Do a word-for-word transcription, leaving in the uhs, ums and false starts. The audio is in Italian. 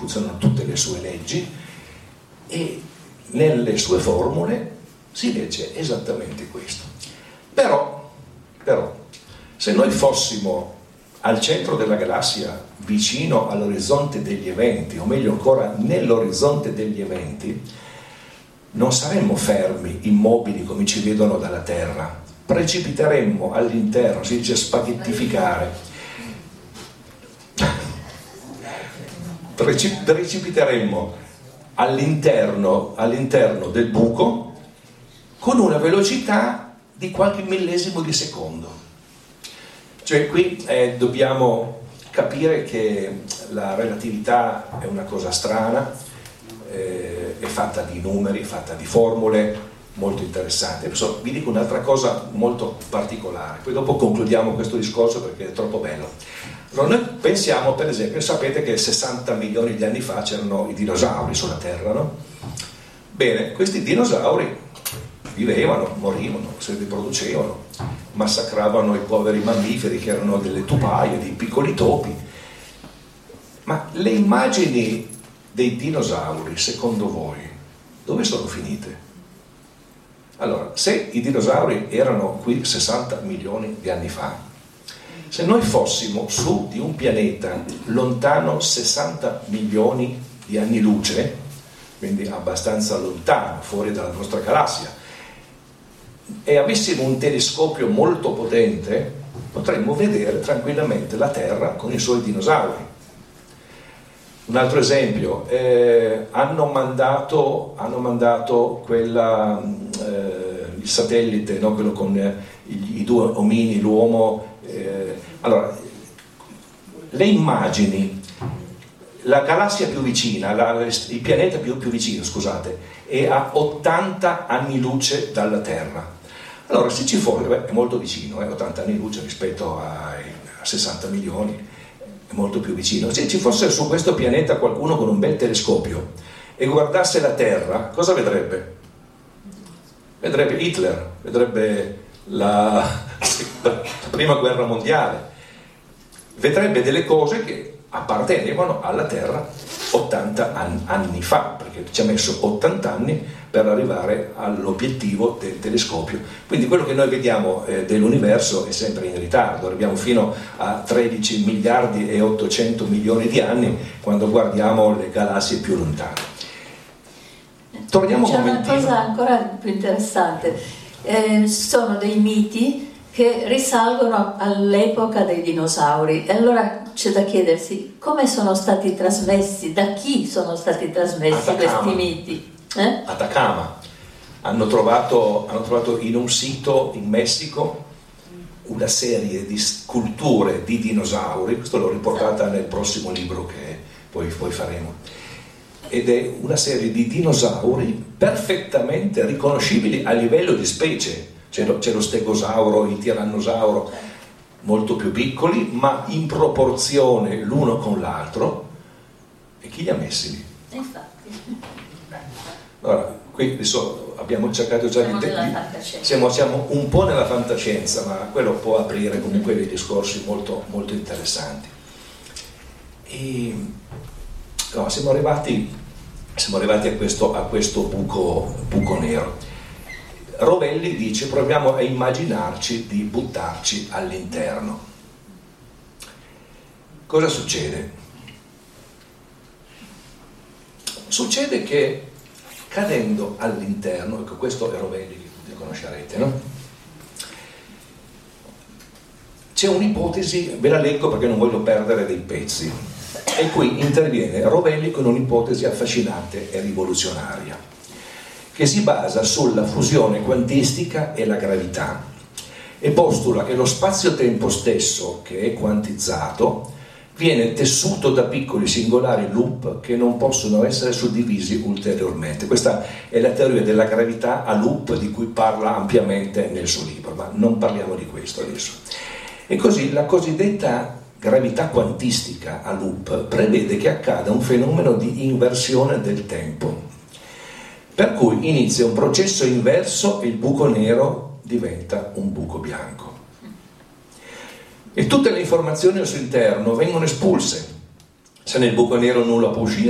funzionano tutte le sue leggi e nelle sue formule si legge esattamente questo. Però, però se noi fossimo al centro della galassia, vicino all'orizzonte degli eventi, o meglio ancora nell'orizzonte degli eventi, non saremmo fermi, immobili come ci vedono dalla Terra, precipiteremmo all'interno, si dice spaghettificare, precipiteremmo all'interno, all'interno del buco con una velocità di qualche millesimo di secondo. Cioè qui eh, dobbiamo capire che la relatività è una cosa strana, eh, è fatta di numeri, è fatta di formule molto interessanti. Adesso vi dico un'altra cosa molto particolare, poi dopo concludiamo questo discorso perché è troppo bello. Allora, noi pensiamo, per esempio, sapete che sessanta milioni di anni fa c'erano i dinosauri sulla Terra, no? Bene, questi dinosauri vivevano, morivano, si riproducevano, massacravano i poveri mammiferi che erano delle tupaie, dei piccoli topi. Ma le immagini dei dinosauri, secondo voi, dove sono finite? Allora, se i dinosauri erano qui sessanta milioni di anni fa, se noi fossimo su di un pianeta lontano sessanta milioni di anni luce, quindi abbastanza lontano, fuori dalla nostra galassia, e avessimo un telescopio molto potente, potremmo vedere tranquillamente la Terra con i suoi dinosauri. Un altro esempio, eh, hanno mandato, hanno mandato quella, eh, il satellite, no? Quello con eh, i, i due omini, l'uomo. Eh, allora, le immagini, la galassia più vicina, la, il pianeta più, più vicino, scusate, è a ottanta anni luce dalla Terra. Allora, se ci fosse, beh, è molto vicino, eh, ottanta anni luce rispetto ai, a sessanta milioni, è molto più vicino. Se ci fosse su questo pianeta qualcuno con un bel telescopio e guardasse la Terra, cosa vedrebbe? Vedrebbe Hitler, vedrebbe la, la prima guerra mondiale, vedrebbe delle cose che appartenevano alla Terra ottanta anni fa, perché ci ha messo ottanta anni per arrivare all'obiettivo del telescopio. Quindi quello che noi vediamo eh, dell'universo è sempre in ritardo, arriviamo fino a tredici miliardi e ottocento milioni di anni quando guardiamo le galassie più lontane. Torniamo C'è un una momentino. cosa ancora più interessante, eh, sono dei miti che risalgono all'epoca dei dinosauri, e allora c'è da chiedersi come sono stati trasmessi, da chi sono stati trasmessi Atacama. questi miti. Eh? Atacama. Hanno trovato, hanno trovato in un sito in Messico una serie di sculture di dinosauri, questo l'ho riportata nel prossimo libro che poi, poi faremo, ed è una serie di dinosauri perfettamente riconoscibili a livello di specie. C'è lo, c'è lo stegosauro, il tirannosauro, molto più piccoli, ma in proporzione l'uno con l'altro. E chi li ha messi lì? Infatti. Allora, qui adesso abbiamo cercato già siamo di, nella di fantascienza. siamo, siamo un po' nella fantascienza, ma quello può aprire comunque dei discorsi molto, molto interessanti. E, no, siamo arrivati, siamo arrivati a questo, a questo buco, buco nero. Rovelli dice: proviamo a immaginarci di buttarci all'interno. Cosa succede? Succede che cadendo all'interno, ecco, questo è Rovelli che tutti conoscerete, no? C'è un'ipotesi, ve la leggo perché non voglio perdere dei pezzi, e qui interviene Rovelli con un'ipotesi affascinante e rivoluzionaria, che si basa sulla fusione quantistica e la gravità, e postula che lo spazio-tempo stesso, che è quantizzato, viene tessuto da piccoli singolari loop che non possono essere suddivisi ulteriormente. Questa è la teoria della gravità a loop di cui parla ampiamente nel suo libro, ma non parliamo di questo adesso. E così la cosiddetta gravità quantistica a loop prevede che accada un fenomeno di inversione del tempo, per cui inizia un processo inverso e il buco nero diventa un buco bianco. E tutte le informazioni al suo interno vengono espulse. Se nel buco nero nulla può uscire,